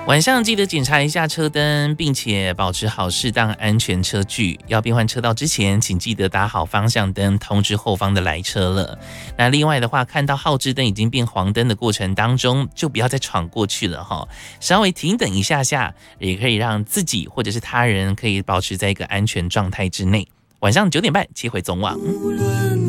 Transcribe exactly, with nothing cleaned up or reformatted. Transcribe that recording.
晚上记得检查一下车灯，并且保持好适当安全车距。要变换车道之前，请记得打好方向灯，通知后方的来车了。那另外的话，看到号志灯已经变黄灯的过程当中，就不要再闯过去了哈，稍微停等一下下，也可以让自己或者是他人可以保持在一个安全状态之内。晚上九点半切回总网。